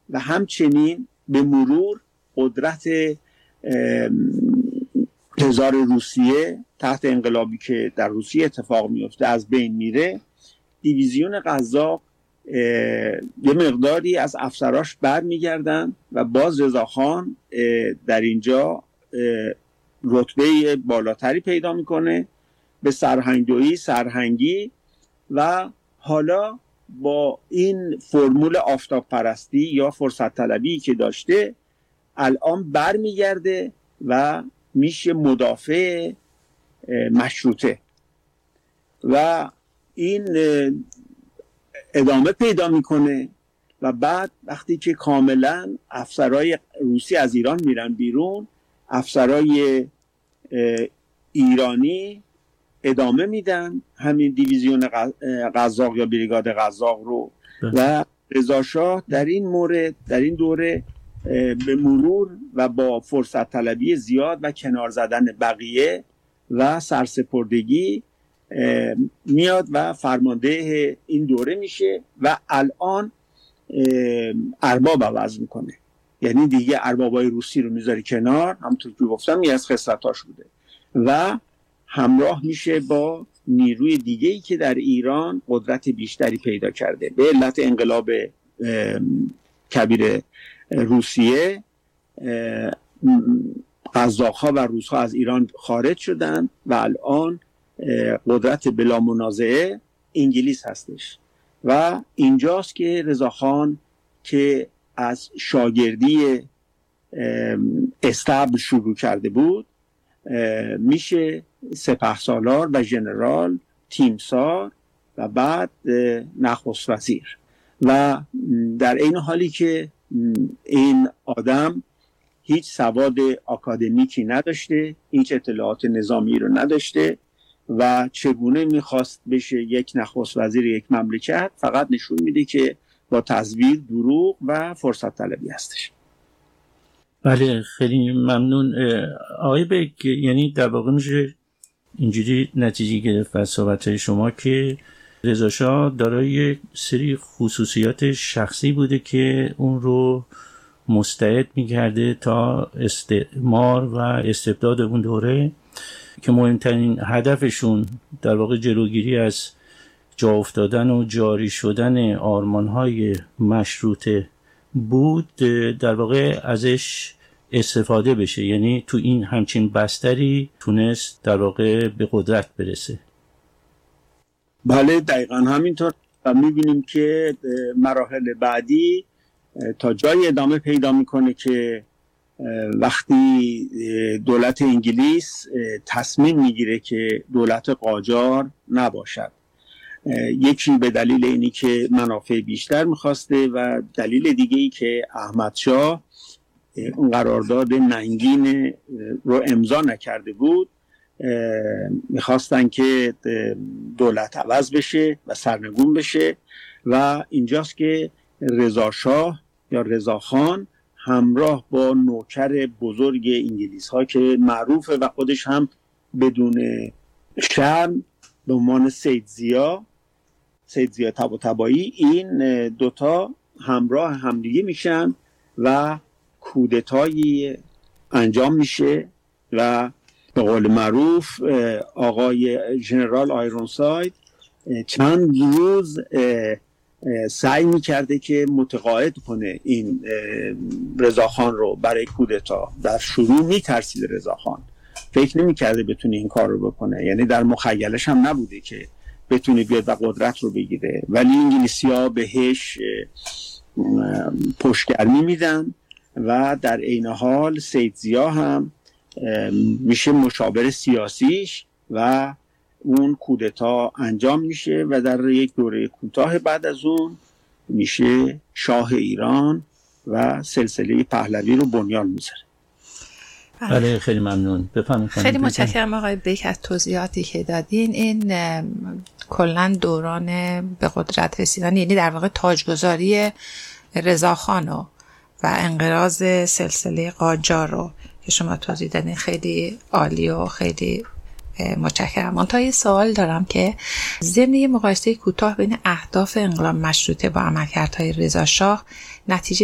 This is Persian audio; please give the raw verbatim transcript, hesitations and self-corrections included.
و همچنین به مرور قدرت تزار روسیه تحت انقلابی که در روسیه اتفاق میفته از بین میره. دیویزیون قزاق یه مقداری از افسراش بر میگردن و باز رضاخان در اینجا رتبه بالاتری پیدا میکنه به سرهنگدویی، سرهنگی، و حالا با این فرمول آفتاب پرستی یا فرصت طلبی که داشته الان بر میگرده و میشه مدافع مشروطه و این ادامه پیدا میکنه. و بعد وقتی که کاملا افسرهای روسی از ایران میرن بیرون، افسرهای ایرانی ادامه میدن همین دیویزیون قزاق یا بریگاد قزاق رو و رضا شاه در این مورد در این دوره به مرور و با فرصت طلبی زیاد و کنار زدن بقیه و سرسپردگی میاد و فرمانده این دوره میشه و الان ارباب عوض میکنه. یعنی دیگه اربابای روسی رو میذاره کنار، همونطور که گفتم یه از خصلتاش بوده، و همراه میشه با نیروی دیگه‌ای که در ایران قدرت بیشتری پیدا کرده. به علت انقلاب کبیر روسیه قزاق‌ها و روس‌ها از ایران خارج شدن و الان قدرت بلا منازعه انگلیس هستش و اینجاست که رضاخان که از شاگردی استبل شروع کرده بود میشه سپهسالار و ژنرال، تیمسار و بعد نخست وزیر. و در این حالی که این آدم هیچ سواد آکادمیکی نداشته، هیچ اطلاعات نظامی رو نداشته و چگونه میخواست بشه یک نخست وزیر یک مملکت، فقط نشون میده که با تزویر، دروغ و فرصت طلبی هستش. بله خیلی ممنون آقای بک. یعنی در واقع میشه اینجوری نتیجه گرفت از صحبت‌های شما که رضا شاه دارای یک سری خصوصیات شخصی بوده که اون رو مستعد می‌کرده تا استعمار و استبداد اون دوره، که مهمترین هدفشون در واقع جلوگیری از جا افتادن و جاری شدن آرمان‌های مشروطه بود، در واقع ازش استفاده بشه. یعنی تو این همچین بستری تونست در واقع به قدرت برسه. بله دقیقا همینطور. و میبینیم که مراحل بعدی تا جای ادامه پیدا میکنه که وقتی دولت انگلیس تصمیم میگیره که دولت قاجار نباشد، یکی به دلیل اینی که منافع بیشتر میخواسته و دلیل دیگه ای که احمد شاه اون قرارداد ننگین رو امضا نکرده بود، میخواستن که دولت عوض بشه و سرنگون بشه و اینجاست که رضا شاه یا رضا خان همراه با نوکر بزرگ انگلیس ها که معروفه و خودش هم بدون شرم به عنوان سید زیا سید زیا طباطبایی، این دوتا همراه همدیگه میشن و کودتایی انجام میشه و به قول معروف آقای ژنرال آیرونساید چند روز سعی میکرده که متقاعد کنه این رضاخان رو برای کودتا. در شروع میترسید رضاخان، فکر نمیکرده بتونه این کار رو بکنه، یعنی در مخیلش هم نبوده که بتونه بیاد و قدرت رو بگیره، ولی انگلیسی ها بهش پشتگرمی میدن و در عین حال سید زیا هم میشه مشاور سیاسیش و اون کودتا انجام میشه و در یک دوره کوتاه بعد از اون میشه شاه ایران و سلسله پهلوی رو بنیان میذاره. بله خیلی ممنون. بفرمایید. خیلی متشکرم آقای بیک از توضیحاتی که دادین. این کلا دوران به قدرت رسیدن، یعنی در واقع تاجگذاری رضاخانو و انقراض سلسله قاجار رو که شما توضیح دادین خیلی عالی و خیلی متشکرم. من تا یه سوال دارم که ضمن یه مقایسه کوتاه بین اهداف انقلاب مشروطه با عملکردهای رضا شاه، نتیجه